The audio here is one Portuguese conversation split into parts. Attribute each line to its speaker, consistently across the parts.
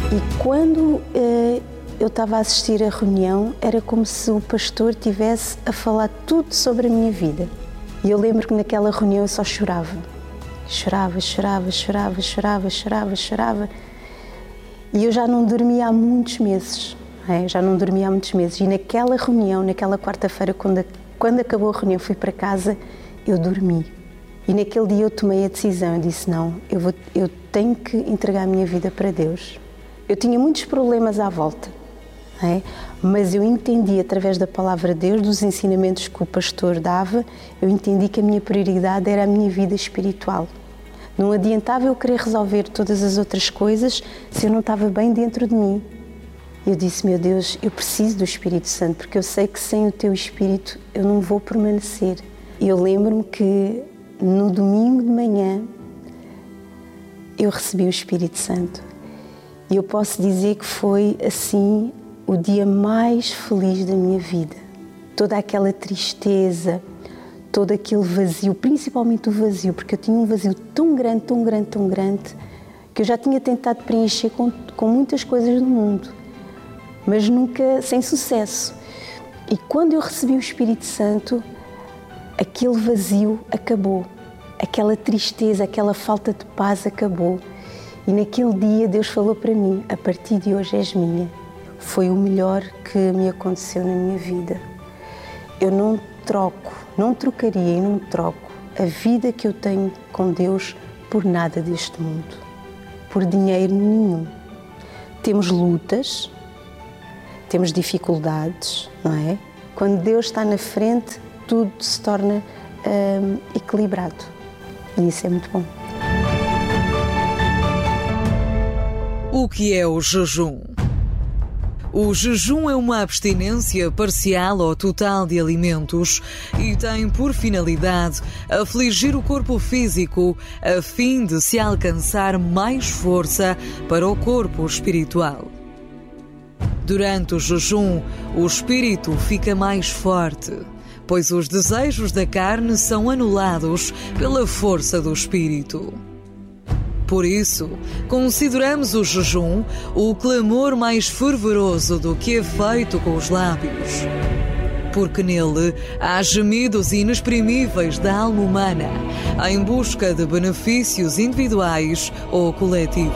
Speaker 1: E quando eu estava a assistir a reunião, era como se o pastor estivesse a falar tudo sobre a minha vida. E eu lembro que naquela reunião eu só chorava. Chorava. E eu já não dormia há muitos meses. E naquela reunião, naquela quarta-feira, quando acabou a reunião, fui para casa, eu dormi. E naquele dia eu tomei a decisão, eu disse, não, eu tenho que entregar a minha vida para Deus. Eu tinha muitos problemas à volta, mas eu entendi através da palavra de Deus, dos ensinamentos que o pastor dava, eu entendi que a minha prioridade era a minha vida espiritual. Não adiantava eu querer resolver todas as outras coisas se eu não estava bem dentro de mim. Eu disse, meu Deus, eu preciso do Espírito Santo, porque eu sei que sem o teu Espírito eu não vou permanecer. E eu lembro-me que no domingo de manhã eu recebi o Espírito Santo. E eu posso dizer que foi, assim, o dia mais feliz da minha vida. Toda aquela tristeza, todo aquele vazio, principalmente o vazio, porque eu tinha um vazio tão grande, que eu já tinha tentado preencher com muitas coisas do mundo, mas nunca sem sucesso. E quando eu recebi o Espírito Santo, aquele vazio acabou, aquela tristeza, aquela falta de paz acabou. E naquele dia Deus falou para mim, a partir de hoje és minha. Foi o melhor que me aconteceu na minha vida. Eu não trocaria e não troco a vida que eu tenho com Deus por nada deste mundo, por dinheiro nenhum. Temos lutas, temos dificuldades, não é? Quando Deus está na frente, tudo se torna equilibrado. E isso é muito bom.
Speaker 2: O que é o jejum? O jejum é uma abstinência parcial ou total de alimentos e tem por finalidade afligir o corpo físico a fim de se alcançar mais força para o corpo espiritual. Durante o jejum, o espírito fica mais forte, pois os desejos da carne são anulados pela força do espírito. Por isso, consideramos o jejum o clamor mais fervoroso do que é feito com os lábios. Porque nele há gemidos inexprimíveis da alma humana em busca de benefícios individuais ou coletivos.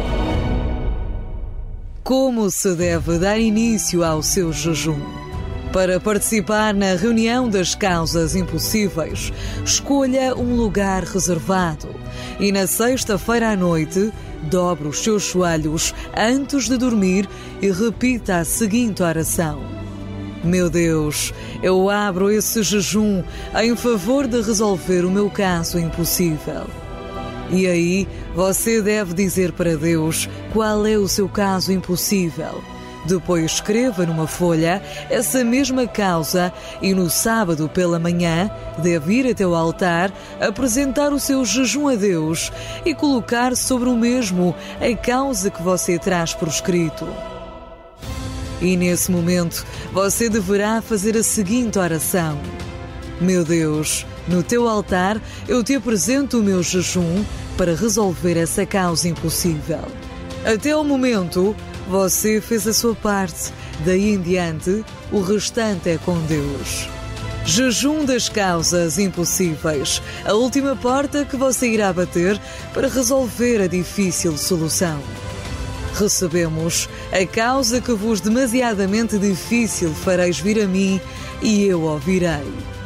Speaker 2: Como se deve dar início ao seu jejum? Para participar na reunião das causas impossíveis, escolha um lugar reservado e na sexta-feira à noite, dobre os seus joelhos antes de dormir e repita a seguinte oração. Meu Deus, eu abro esse jejum em favor de resolver o meu caso impossível. E aí, você deve dizer para Deus qual é o seu caso impossível. Depois escreva numa folha essa mesma causa e no sábado pela manhã deve ir até o altar, apresentar o seu jejum a Deus e colocar sobre o mesmo a causa que você traz por escrito. E nesse momento você deverá fazer a seguinte oração. Meu Deus, no teu altar eu te apresento o meu jejum para resolver essa causa impossível. Até o momento, você fez a sua parte, daí em diante, o restante é com Deus. Jejum das causas impossíveis, a última porta que você irá bater para resolver a difícil solução. Recebemos a causa que vos demasiadamente difícil fareis vir a mim e eu ouvirei.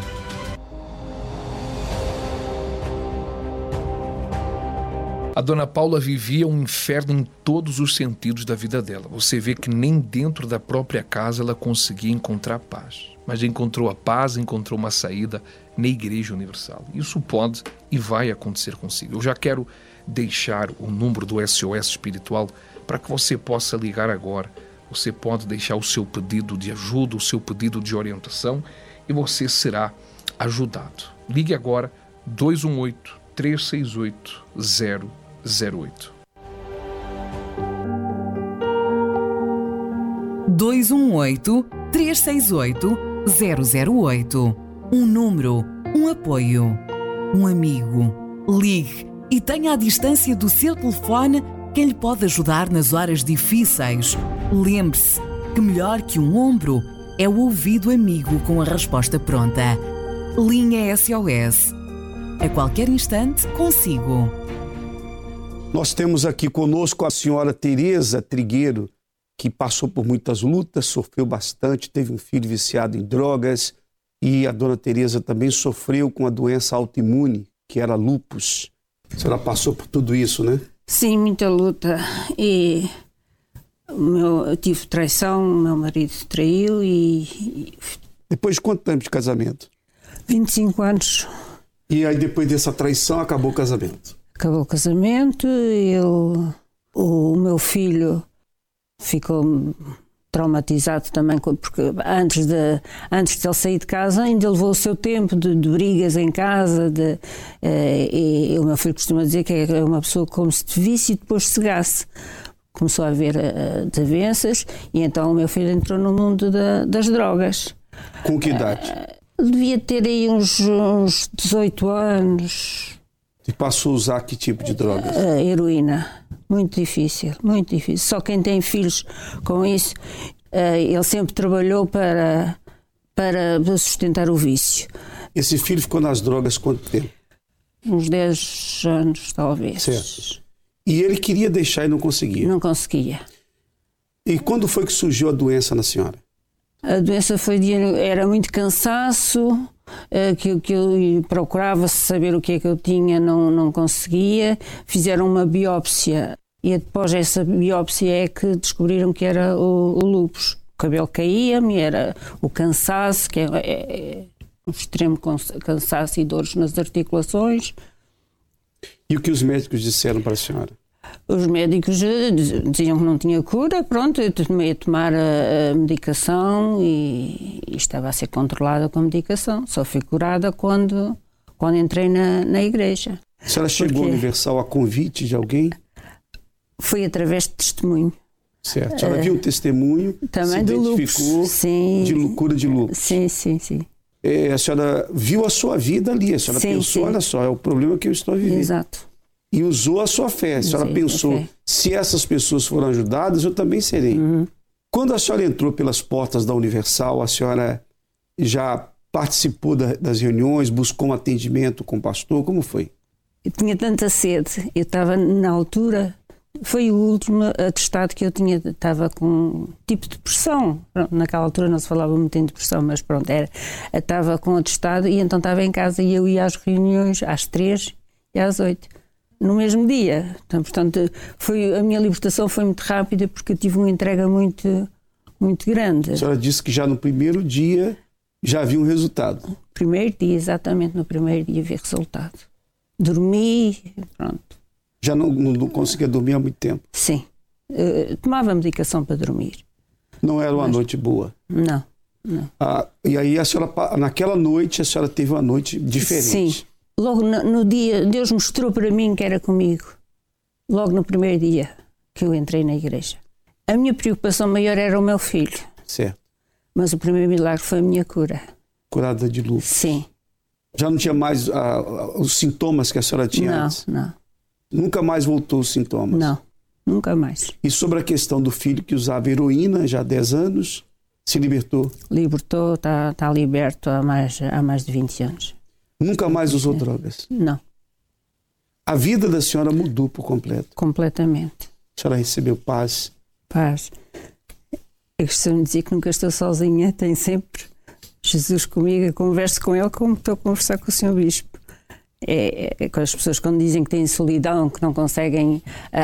Speaker 3: A dona Paula vivia um inferno em todos os sentidos da vida dela. Você vê que nem dentro da própria casa ela conseguia encontrar paz. Mas encontrou a paz, encontrou uma saída na Igreja Universal. Isso pode e vai acontecer consigo. Eu já quero deixar o número do SOS Espiritual para que você possa ligar agora. Você pode deixar o seu pedido de ajuda, o seu pedido de orientação e você será ajudado. Ligue agora 218-368-008.
Speaker 4: 218-368-008. Um número, um apoio, um amigo. Ligue e tenha à distância do seu telefone Quem lhe pode ajudar nas horas difíceis? Lembre-se que melhor que um ombro é o ouvido amigo com a resposta pronta. Linha SOS. A qualquer instante, consigo.
Speaker 5: Nós temos aqui conosco a senhora Tereza Trigueiro, que passou por muitas lutas, sofreu bastante, teve um filho viciado em drogas, e a dona Tereza também sofreu com a doença autoimune, que era lúpus. A senhora passou por tudo isso, né?
Speaker 6: Sim, muita luta. E eu tive traição, meu marido traiu e...
Speaker 5: Depois de quanto tempo de casamento?
Speaker 6: 25 anos.
Speaker 5: E aí depois dessa traição acabou o casamento?
Speaker 6: Acabou o casamento, o meu filho ficou traumatizado também, porque antes de ele sair de casa ainda levou o seu tempo de brigas em casa, e o meu filho costuma dizer que é uma pessoa como se te visse e depois cegasse. Começou a haver desavenças e então o meu filho entrou no mundo das drogas.
Speaker 5: Com que idade?
Speaker 6: Devia ter aí uns 18 anos.
Speaker 5: E passou a usar que tipo de drogas?
Speaker 6: Heroína. Muito difícil, muito difícil. Só quem tem filhos com isso, ele sempre trabalhou para sustentar o vício.
Speaker 5: Esse filho ficou nas drogas quanto tempo?
Speaker 6: Uns 10 anos, talvez.
Speaker 5: Certo. E ele queria deixar e não conseguia?
Speaker 6: Não conseguia.
Speaker 5: E quando foi que surgiu a doença na senhora?
Speaker 6: A doença era muito cansaço, que eu procurava saber o que é que eu tinha, não conseguia. Fizeram uma biópsia e após essa biópsia é que descobriram que era o lúpus. O cabelo caía-me, era o cansaço, que é um extremo cansaço e dores nas articulações.
Speaker 5: E o que os médicos disseram para a senhora?
Speaker 6: Os médicos diziam que não tinha cura, pronto, eu tomei a tomar a medicação e estava a ser controlada com a medicação. Só fui curada quando entrei na igreja.
Speaker 5: A senhora chegou ao Universal a convite de alguém?
Speaker 6: Foi através de testemunho.
Speaker 5: Certo. A senhora viu um testemunho, também se identificou de cura de lúpus.
Speaker 6: Sim.
Speaker 5: A senhora viu a sua vida ali, a senhora pensou, olha só, é o problema que eu estou vivendo.
Speaker 6: Exato.
Speaker 5: E usou a sua fé. A senhora pensou, se essas pessoas foram ajudadas, eu também serei. Uhum. Quando a senhora entrou pelas portas da Universal, a senhora já participou das reuniões, buscou um atendimento com o pastor, como foi?
Speaker 6: Eu tinha tanta sede, eu estava na altura, foi o último atestado que eu tinha, estava com um tipo de depressão. Pronto, naquela altura não se falava muito em depressão, mas pronto, estava com atestado e então estava em casa e eu ia às reuniões às 3 e às 8. No mesmo dia. Então, portanto, a minha libertação foi muito rápida porque eu tive uma entrega muito, muito grande.
Speaker 5: A senhora disse que já no primeiro dia já viu um resultado.
Speaker 6: Primeiro dia, exatamente, no primeiro dia vi resultado. Dormi, pronto.
Speaker 5: Já não conseguia dormir há muito tempo?
Speaker 6: Sim. Tomava medicação para dormir.
Speaker 5: Não era uma noite boa?
Speaker 6: Não.
Speaker 5: E aí a senhora, naquela noite, a senhora teve uma noite diferente?
Speaker 6: Sim. Logo no dia, Deus mostrou para mim que era comigo. Logo no primeiro dia que eu entrei na igreja. A minha preocupação maior era o meu filho.
Speaker 5: Certo.
Speaker 6: Mas o primeiro milagre foi a minha cura.
Speaker 5: Curada de lúpus?
Speaker 6: Sim.
Speaker 5: Já não tinha mais os sintomas que a senhora tinha antes?
Speaker 6: Não.
Speaker 5: Nunca mais voltou os sintomas?
Speaker 6: Não, nunca mais.
Speaker 5: E sobre a questão do filho que usava heroína já há 10 anos, se libertou? Libertou,
Speaker 6: está liberto há mais de 20 anos.
Speaker 5: Nunca mais usou drogas?
Speaker 6: Não.
Speaker 5: A vida da senhora mudou por completo?
Speaker 6: Completamente.
Speaker 5: A senhora recebeu paz?
Speaker 6: Paz. Eu costumo dizer que nunca estou sozinha, tenho sempre Jesus comigo, eu converso com ele como estou a conversar com o Sr. Bispo. Com as pessoas quando dizem que têm solidão, que não conseguem,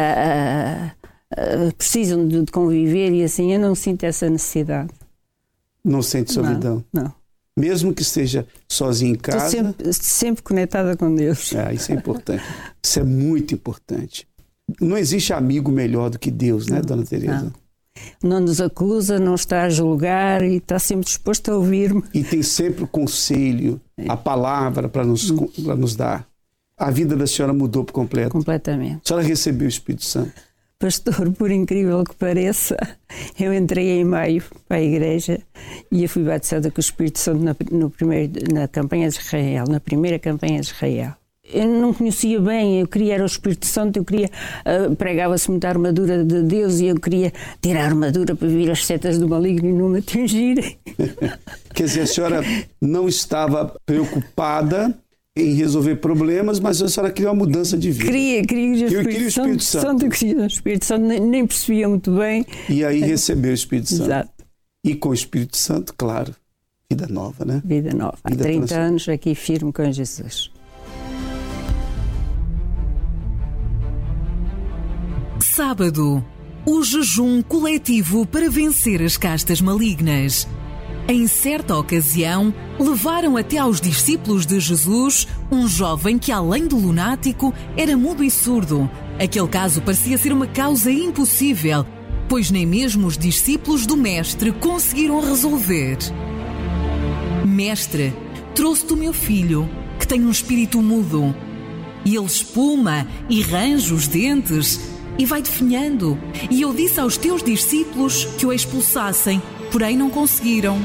Speaker 6: precisam de conviver e assim, eu não sinto essa necessidade.
Speaker 5: Não sente solidão?
Speaker 6: Não.
Speaker 5: Mesmo que esteja sozinha em casa?
Speaker 6: Estou sempre conectada com Deus.
Speaker 5: Isso é importante. Isso é muito importante. Não existe amigo melhor do que Deus, né, Dona Tereza?
Speaker 6: Não nos acusa, não está a julgar e está sempre disposto a ouvir-me.
Speaker 5: E tem sempre o conselho, a palavra para nos dar. A vida da senhora mudou por completo?
Speaker 6: Completamente.
Speaker 5: A senhora recebeu o Espírito Santo?
Speaker 6: Pastor, por incrível que pareça, eu entrei em maio para a igreja e eu fui batizada com o Espírito Santo na campanha de Israel, na primeira campanha de Israel. eu não conhecia bem, eu queria era o Espírito Santo, eu queria, pregava-se muito a armadura de Deus e eu queria ter a armadura para vir as setas do maligno e não me atingirem.
Speaker 5: Quer dizer, a senhora não estava preocupada em resolver problemas, mas a senhora queria uma mudança de vida.
Speaker 6: Queria o Espírito Santo. Eu queria o Espírito Santo, nem percebia muito bem.
Speaker 5: E aí recebeu o Espírito Santo.
Speaker 6: Exato.
Speaker 5: E com o Espírito Santo, claro, vida nova, né?
Speaker 6: Vida nova. Há 30 anos aqui firme com Jesus.
Speaker 4: Sábado, o jejum coletivo para vencer as castas malignas. Em certa ocasião, levaram até aos discípulos de Jesus um jovem que, além de lunático, era mudo e surdo. Aquele caso parecia ser uma causa impossível, pois nem mesmo os discípulos do Mestre conseguiram resolver. Mestre, trouxe-te o meu filho, que tem um espírito mudo. E ele espuma e range os dentes e vai definhando. E eu disse aos teus discípulos que o expulsassem, porém não conseguiram.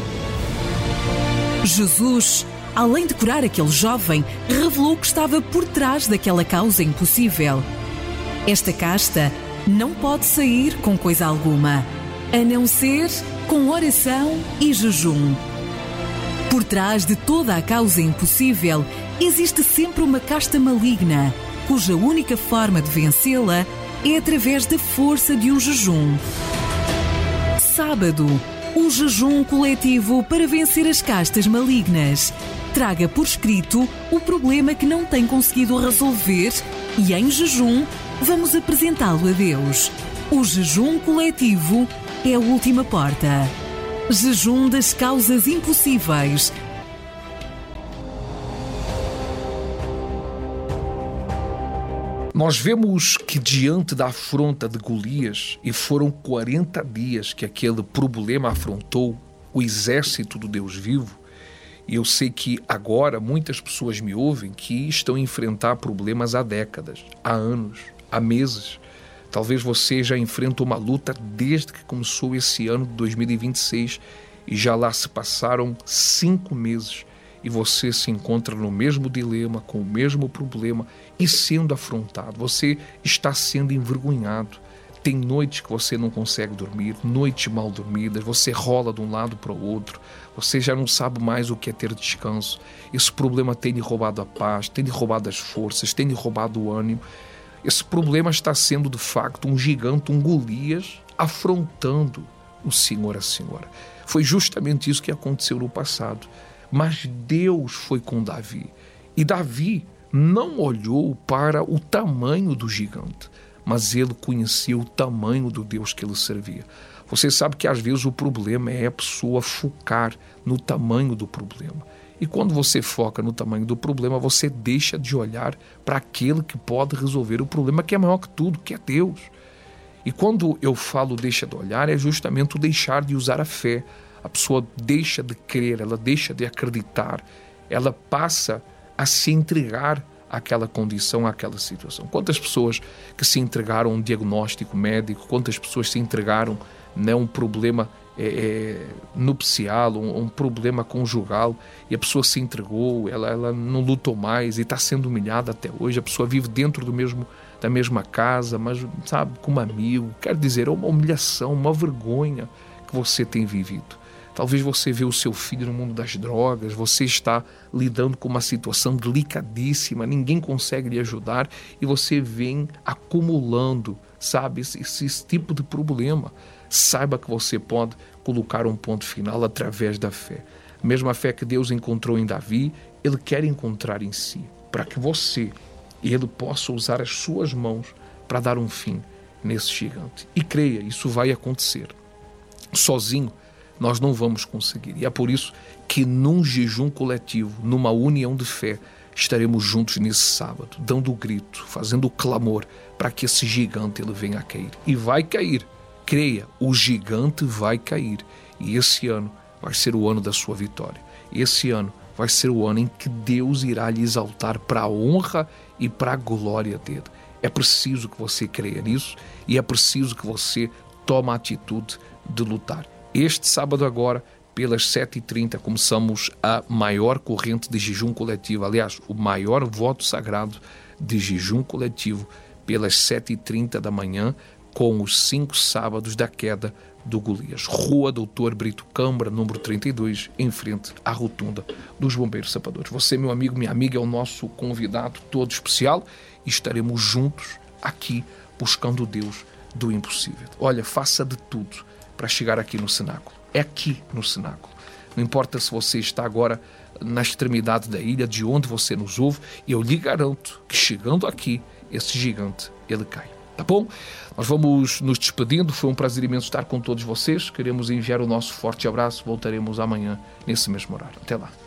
Speaker 4: Jesus, além de curar aquele jovem, revelou que estava por trás daquela causa impossível. Esta casta não pode sair com coisa alguma, a não ser com oração e jejum. Por trás de toda a causa impossível, existe sempre uma casta maligna, cuja única forma de vencê-la é através da força de um jejum. Sábado, o jejum coletivo para vencer as castas malignas. Traga por escrito o problema que não tem conseguido resolver e, em jejum, vamos apresentá-lo a Deus. O jejum coletivo é a última porta. Jejum das causas impossíveis.
Speaker 3: Nós vemos que diante da afronta de Golias, e foram 40 dias que aquele problema afrontou o exército do Deus vivo, e eu sei que agora muitas pessoas me ouvem que estão a enfrentar problemas há décadas, há anos, há meses. Talvez você já enfrenta uma luta desde que começou esse ano de 2026 e já lá se passaram 5 meses. E você se encontra no mesmo dilema, com o mesmo problema e sendo afrontado. Você está sendo envergonhado. Tem noites que você não consegue dormir, noites mal dormidas, você rola de um lado para o outro, você já não sabe mais o que é ter descanso. Esse problema tem lhe roubado a paz, tem lhe roubado as forças, tem lhe roubado o ânimo. Esse problema está sendo, de facto, um gigante, um Golias, afrontando o Senhor, a Senhora. Foi justamente isso que aconteceu no passado. Mas Deus foi com Davi. E Davi não olhou para o tamanho do gigante, mas ele conhecia o tamanho do Deus que ele servia. Você sabe que às vezes o problema é a pessoa focar no tamanho do problema. E quando você foca no tamanho do problema, você deixa de olhar para aquele que pode resolver o problema, que é maior que tudo, que é Deus. E quando eu falo deixa de olhar, é justamente o deixar de usar a fé. A pessoa deixa de crer, ela deixa de acreditar, ela passa a se entregar àquela condição, àquela situação. Quantas pessoas que se entregaram a um diagnóstico médico, quantas pessoas se entregaram a um problema nupcial, um problema conjugal, e a pessoa se entregou, ela não lutou mais e está sendo humilhada até hoje. A pessoa vive dentro da mesma casa, mas sabe, com um amigo. Quer dizer, é uma humilhação, uma vergonha que você tem vivido. Talvez você vê o seu filho no mundo das drogas, você está lidando com uma situação delicadíssima, ninguém consegue lhe ajudar e você vem acumulando, sabe, esse tipo de problema. Saiba que você pode colocar um ponto final através da fé. A mesma fé que Deus encontrou em Davi, Ele quer encontrar em si, para que você e Ele possa usar as suas mãos para dar um fim nesse gigante. E creia, isso vai acontecer. Sozinho, nós não vamos conseguir. E é por isso que num jejum coletivo, numa união de fé, estaremos juntos nesse sábado, dando o grito, fazendo o clamor para que esse gigante ele venha a cair. E vai cair. Creia, o gigante vai cair. E esse ano vai ser o ano da sua vitória. Esse ano vai ser o ano em que Deus irá lhe exaltar para a honra e para a glória dele. É preciso que você creia nisso e é preciso que você tome a atitude de lutar. Este sábado agora, pelas 7h30, começamos a maior corrente de jejum coletivo. Aliás, o maior voto sagrado de jejum coletivo pelas 7h30 da manhã, com os 5 sábados da queda do Golias. Rua Doutor Brito Câmara, número 32, em frente à rotunda dos Bombeiros Sapadores. Você, meu amigo, minha amiga, é o nosso convidado todo especial e estaremos juntos aqui buscando o Deus do impossível. Olha, faça de tudo para chegar aqui no cenáculo. É aqui no cenáculo. Não importa se você está agora na extremidade da ilha, de onde você nos ouve, eu lhe garanto que chegando aqui, esse gigante, ele cai. Tá bom? Nós vamos nos despedindo. Foi um prazer imenso estar com todos vocês. Queremos enviar o nosso forte abraço. Voltaremos amanhã nesse mesmo horário. Até lá.